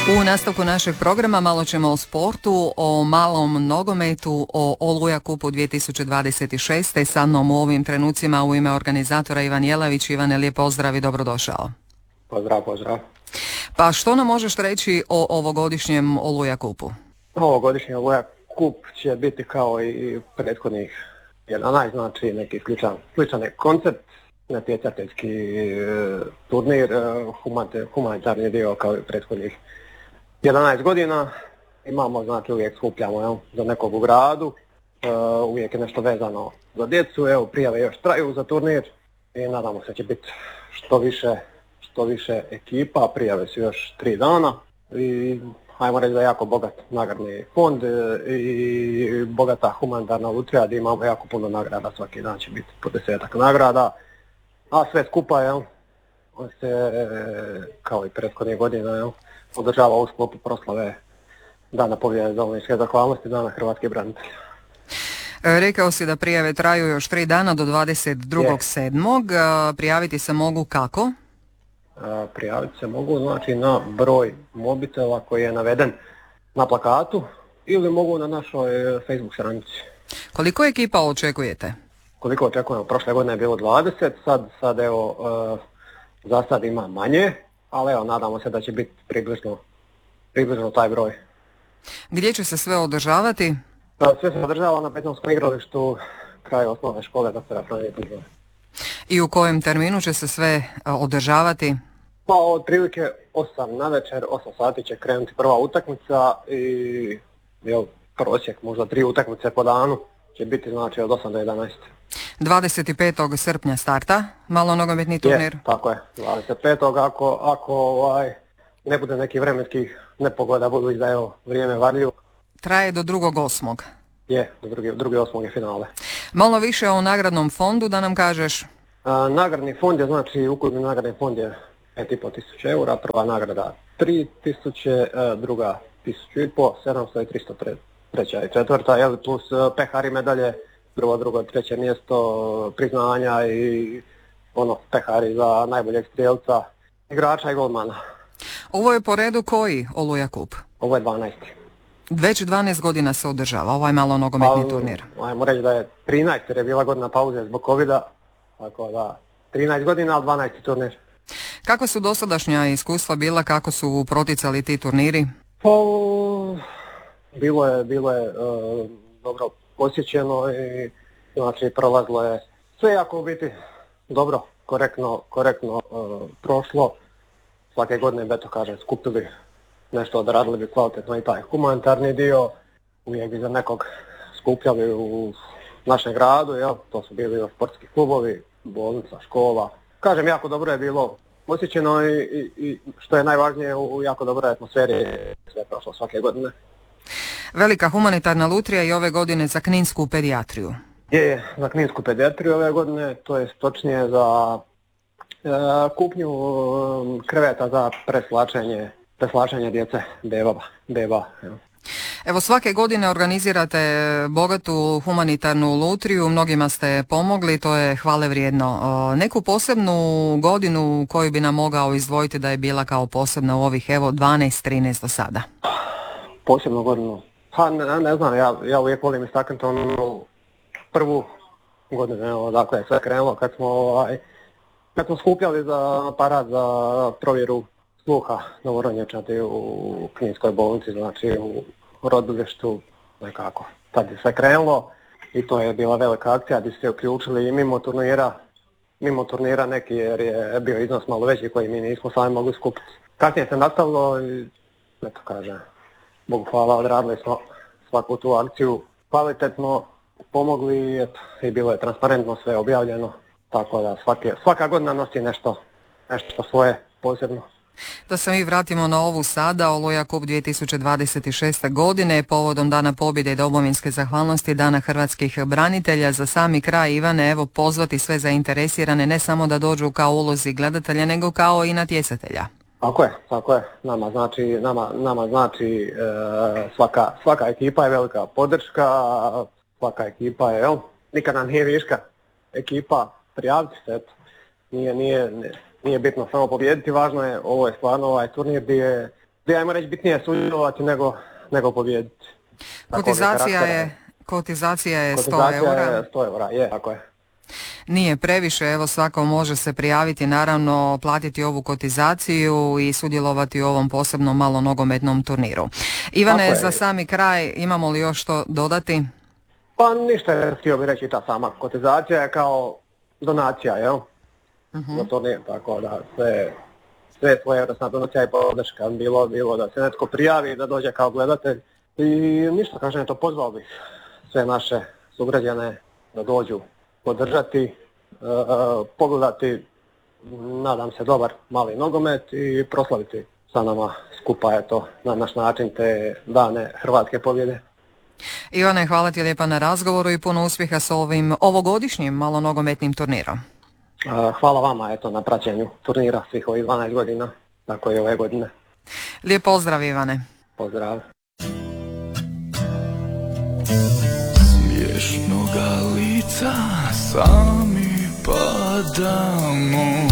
U nastavku našeg programa malo ćemo o sportu, o malom nogometu, o Oluja Kupu 2026. Sa mnom u ovim trenucima u ime organizatora Ivan Jelavić. Ivane, lijep pozdrav i dobrodošao. Pozdrav. Pa što nam možeš reći o ovogodišnjem Oluja Kupu? Ovogodišnji Oluja Kup će biti kao i prethodnih 11, znači neki sličan koncept, natjecateljski turnir, humanitarni dio kao i prethodnih 11 godina. Imamo, znači uvijek skupljamo za nekog u gradu, uvijek je nešto vezano za djecu, evo prijave još traju za turnir i nadamo se će biti što više ekipa, prijave su još 3 dana i ajmo reći da je jako bogat nagradni fond i bogata humanitarna lutrija gdje imamo jako puno nagrada, svaki dan će biti po 10-ak nagrada, a sve skupa on se kao i prethodnih godina održava u sklopu proslave Dana pobjede domovinske zahvalnosti, Dana hrvatskih branitelja. Rekao si da prijave traju još 3 dana do 22.7. Prijaviti se mogu kako? Prijaviti se mogu znači na broj mobitela koji je naveden na plakatu ili mogu na našoj Facebook stranici. Koliko ekipa očekujete? Koliko očekujemo? Prošle godine je bilo 20, sad evo za sad ima manje, ali evo nadamo se da će biti približno taj broj. Gdje će se sve održavati? Sve se održava na Petnovskom igralištu kraj osnovne škole dr. Franje Tuđmana. I u kojem terminu će se sve održavati? Pa otprilike 8 navečer, 8 sati će krenuti prva utakmica i prosjek možda 3 utakmice po danu će biti znači od 8 do 11. 25. srpnja starta malo nogometni turnir. Je, tako je. 25. ako ne bude nekih vremenskih nepogoda, budući da je vrijeme varljivo. Traje do 2.8. Je, do 2.8. je finale. Malo više o nagradnom fondu da nam kažeš. Nagradni fond je, znači ukupni nagradni fond je 5.500 eura, prva nagrada 3.000, druga 1.500, 700 i 300, treća i četvrta, plus pehari medalje, prvo, drugo, treće mjesto, priznanja i pehari za najboljeg strijelca, igrača i golmana. Ovo je po redu koji Oluja Kup? Ovo je 12. Već 12 godina se održava ovaj malo nogometni turnir. Ajmo reći da je 13 jer je bila godina pauze zbog covida, tako da 13 godina, ali 12 turnir. Kako su dosadašnja iskustva bila, kako su proticali ti turniri? Bilo je dobro posjećeno i znači prolazilo je sve jako u biti dobro, korektno prošlo. Svake godine, skupili nešto, odradili bi kvalitetno i taj humanitarni dio, uvijek bi za nekog skupljali u našem gradu, to su bili sportski klubovi, bolnica, škola. Kažem, jako dobro je bilo posjećeno i što je najvažnije u jako dobroj atmosferi, sve prošlo svake godine. Velika humanitarna lutrija i ove godine za kninsku pedijatriju. Je, za kninsku pedijatriju ove godine, to je točnije za kupnju kreveta za preslačenje djece, beba. Evo svake godine organizirate bogatu humanitarnu lutriju, mnogima ste pomogli, to je hvale vrijedno. Neku posebnu godinu koju bi nam mogao izdvojiti da je bila kao posebna u ovih 12-13 do sada? Posebnu godinu? Pa ne znam, ja uvijek volim istaknuti prvu godinu, dakle sve krenulo kad smo skupljali za aparat za provjeru sluha novorođenčadi u Kninskoj bolnici, znači u rodilištu nekako. Tad je sve krenulo i to je bila velika akcija gdje su se uključili i mimo turnira neki jer je bio iznos malo veći koji mi nismo sami mogli skupiti. Kasnije se nastavilo i Bogu hvala, odradili smo svaku tu akciju kvalitetno, pomogli i bilo je transparentno, sve objavljeno, tako da svaka godina nosi nešto svoje posebno. Da se mi vratimo na ovu sada, Oluja Kup 2026. godine, povodom Dana pobjede i domovinske zahvalnosti, Dana hrvatskih branitelja. Za sami kraj, Ivane, evo pozvati sve zainteresirane ne samo da dođu kao ulozi gledatelja, nego kao i natjecatelja. Tako je. Nama znači svaka ekipa je velika podrška, svaka ekipa je, nikad nam nije viška ekipa, prijaviti se, nije bitno samo pobijediti, važno je, ovo je stvarno turnir gdje gdje ajmo reći bitnije sudjelovati nego pobijediti. Kotizacija je 100 eura. Je 100 eura, je, tako je. Nije previše, evo svako može se prijaviti, naravno platiti ovu kotizaciju i sudjelovati u ovom posebnom malonogometnom turniru. Ivane, za sami kraj imamo li još što dodati? Pa ništa, htio bih reći, ta sama kotizacija je kao donacija, jel? Za turnir, tako da sve svojevrsna donacija i podrška bilo da se netko prijavi, da dođe kao gledatelj. I ništa, kažem, to pozvao bih sve naše sugrađane da dođu podržati, pogledati, nadam se, dobar mali nogomet i proslaviti sa nama skupa, eto, na naš način te dane hrvatske pobjede. Ivane, hvala ti lijepa na razgovoru i puno uspjeha s ovim ovogodišnjim malonogometnim turnirom. Hvala vama, eto, na praćenju turnira svih ovih 12 godina, tako i ove godine. Lijep pozdrav, Ivane. Pozdrav. Smiješnoga lica sami padamo.